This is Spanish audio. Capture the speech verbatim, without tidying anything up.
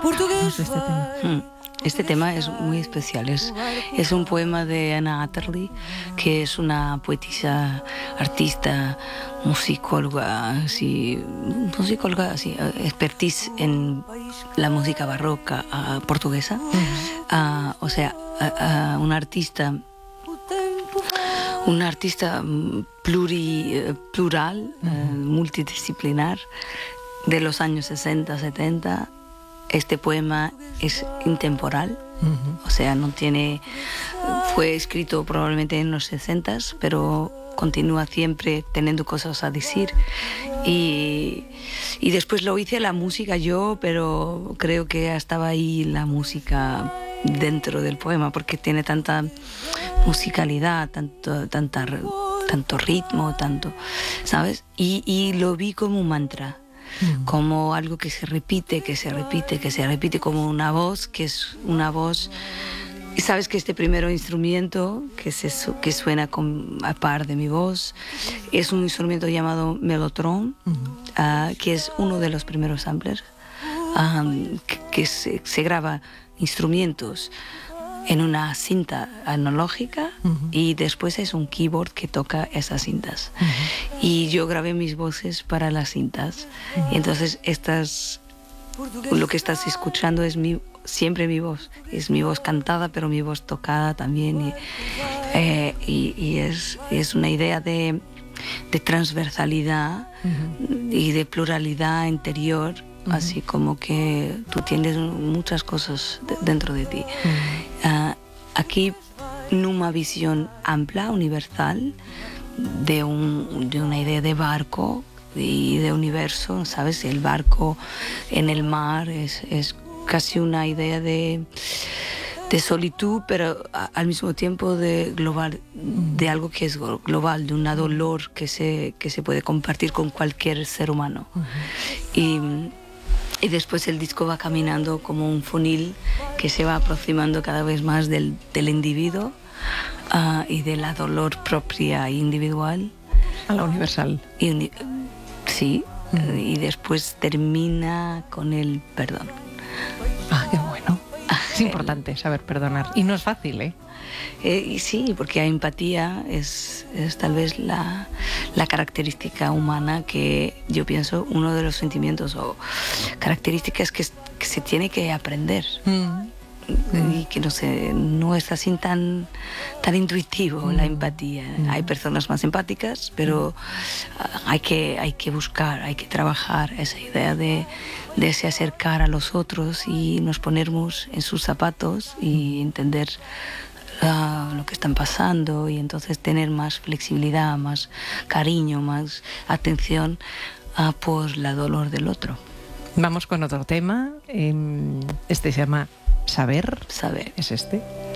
de este tema. Hmm. Este tema es muy especial, es, es un poema de Anna Atterley, que es una poetisa, artista, musicóloga, así, musicóloga, así, expertise en la música barroca uh, portuguesa, uh-huh. uh, o sea, uh, uh, una artista, una artista pluri, uh, plural, uh-huh. uh, multidisciplinar, de los años sesenta, setenta. Este poema es intemporal, uh-huh. o sea, no tiene, fue escrito probablemente en los sesentas, pero continúa siempre teniendo cosas a decir. Y, y después lo hice la música yo, pero creo que estaba ahí la música dentro del poema, porque tiene tanta musicalidad, tanto, tanta, tanto ritmo, tanto, ¿sabes? Y, y lo vi como un mantra. Como algo que se repite, que se repite, que se repite, como una voz, que es una voz. Y sabes que este primer instrumento, que, se, que suena con, a par de mi voz, es un instrumento llamado mellotron, uh-huh. uh, que es uno de los primeros samplers, um, que, que se, se graba instrumentos en una cinta analógica, uh-huh. y después es un keyboard que toca esas cintas. Uh-huh. Y yo grabé mis voces para las cintas. Uh-huh. Y entonces estas, lo que estás escuchando es mi, siempre mi voz. Es mi voz cantada, pero mi voz tocada también. Y, eh, y, y es, es una idea de, de transversalidad, uh-huh. y de pluralidad interior. Uh-huh. Así como que tú tienes muchas cosas de, dentro de ti. Uh-huh. Uh, aquí, una visión amplia, universal, de, un, de una idea de barco y de universo, ¿sabes? El barco en el mar es, es casi una idea de, de solitud, pero a, al mismo tiempo de global, de algo que es global, de un dolor que se, que se puede compartir con cualquier ser humano. Uh-huh. Y Y después el disco va caminando como un funnel que se va aproximando cada vez más del, del individuo, uh, y de la dolor propia e individual. A la universal. Y uni- sí, mm. y después termina con el perdón. Ah, qué bueno. Es importante saber perdonar. Y no es fácil, ¿eh? Eh, y sí, porque la empatía es, es tal vez la, la característica humana que yo pienso, uno de los sentimientos o características que, que se tiene que aprender. Mm. Y que no sé, no es así tan, tan intuitivo, mm. la empatía. Mm. Hay personas más empáticas, pero uh, hay, que, hay que buscar, hay que trabajar esa idea de, de se acercar a los otros y nos ponernos en sus zapatos y entender Uh, lo que están pasando, y entonces tener más flexibilidad, más cariño, más atención uh, por la dolor del otro. Vamos con otro tema. Este se llama Saber. Saber. ¿Es este?